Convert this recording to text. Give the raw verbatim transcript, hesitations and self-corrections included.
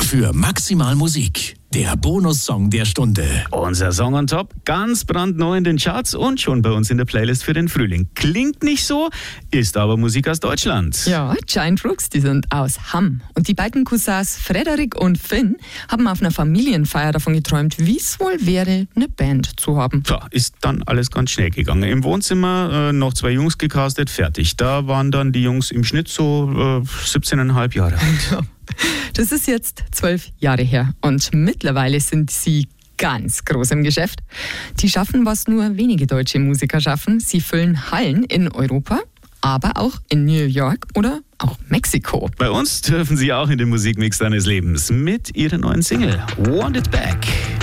für maximal Musik. Der Bonussong der Stunde. Unser Song on Top, ganz brandneu in den Charts und schon bei uns in der Playlist für den Frühling. Klingt nicht so, ist aber Musik aus Deutschland. Ja, Giant Rooks, die sind aus Hamm. Und die beiden Cousins Frederik und Finn haben auf einer Familienfeier davon geträumt, wie es wohl wäre, eine Band zu haben. Tja, ist dann alles ganz schnell gegangen. Im Wohnzimmer äh, noch zwei Jungs gecastet, fertig. Da waren dann die Jungs im Schnitt so äh, siebzehn Komma fünf Jahre alt. Ja. Das ist jetzt zwölf Jahre her und mittlerweile sind sie ganz groß im Geschäft. Die schaffen, was nur wenige deutsche Musiker schaffen. Sie füllen Hallen in Europa, aber auch in New York oder auch Mexiko. Bei uns dürfen sie auch in den Musikmix deines Lebens mit ihrer neuen Single Want It Back.